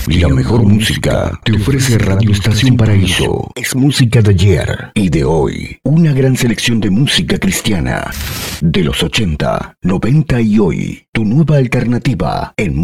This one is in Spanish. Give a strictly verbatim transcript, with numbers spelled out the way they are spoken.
La mejor música te ofrece Radio Estación Paraíso. Es música de ayer y de hoy. Una gran selección de música cristiana de los ochenta, noventa y hoy. Tu nueva alternativa en